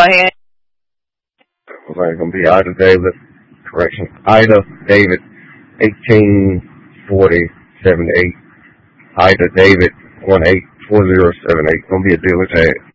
ahead. It's going to be Ida David, Ida David, 184078. Ida David, 184078. Going to be a dealer tag.